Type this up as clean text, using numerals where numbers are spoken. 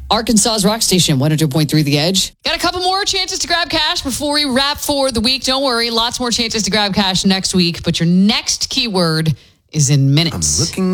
Arkansas's Rock Station, 100.3 The Edge. Got a couple more chances to grab cash before we wrap for the week. Don't worry, lots more chances to grab cash next week. But your next keyword is in minutes. I'm looking